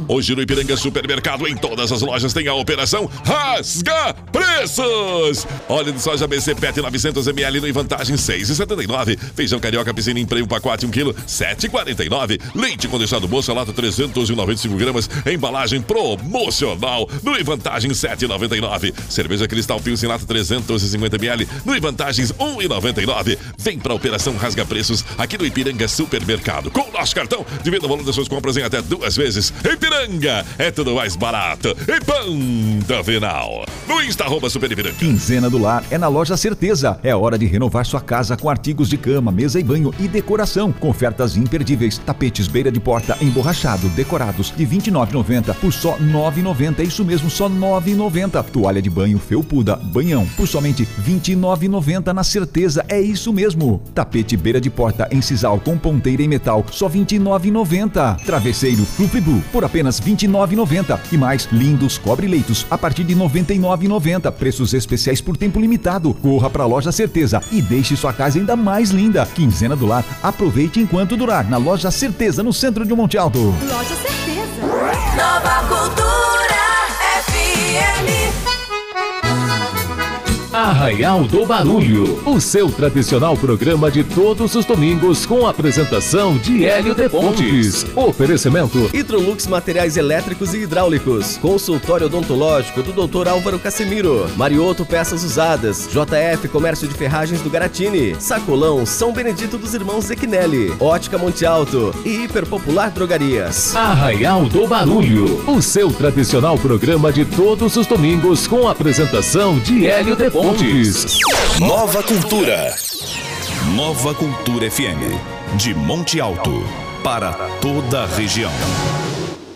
Hoje no Ipiranga Supermercado, em todas as lojas tem a operação Rasga Preços. Óleo de soja BC Pet 900ml no Vantagem 6,79. Feijão carioca piscina em prêmio pacote 1 kg 7,49. Leite condensado moça lata 395 gramas, embalagem promocional no Vantagem 7,99. Cerveja Cristal Pilsen lata 350ml no Vantagens 1,99. Vem pra operação Rasga Preços aqui no Ipiranga Supermercado. Com o nosso cartão, divida o valor das suas compras em até 2 vezes. Ipiranga é tudo mais barato. E ponto final. No Insta @Super Ipiranga. Quinzena do Lar é na Loja Certeza. É hora de renovar sua casa com artigos de cama, mesa e banho e decoração. Com ofertas imperdíveis. Tapetes beira de porta emborrachado, decorados de R$ 29,90 por só R$ 9,90. Isso mesmo, só R$ 9,90. Toalha de banho felpuda, banhão, por somente R$ 29,90 na Certeza. É isso mesmo. Tapete beira de porta em sisal com ponteira em metal, só R$ 29,90. Travesseiro Fluffy por apenas R$ 29,90. E mais lindos cobre-leitos a partir de R$ 99,90. Preços especiais por tempo limitado. Corra pra Loja Certeza e deixe sua casa ainda mais linda. Quinzena do Lar, aproveite enquanto durar. Na Loja Certeza, no centro de Monte Alto. Loja Certeza. Nova Cultura FM. Arraial do Barulho, o seu tradicional programa de todos os domingos com a apresentação de Hélio de Pontes. Oferecimento Hidrolux Materiais Elétricos e Hidráulicos, consultório odontológico do Dr. Álvaro Casemiro, Marioto Peças Usadas, JF Comércio de Ferragens do Garatini, Sacolão São Benedito dos Irmãos Zequinelli, Ótica Monte Alto e Hiperpopular Drogarias. Arraial do Barulho, o seu tradicional programa de todos os domingos com a apresentação de Hélio de Pontes. Nova Cultura. Nova Cultura FM. De Monte Alto para toda a região.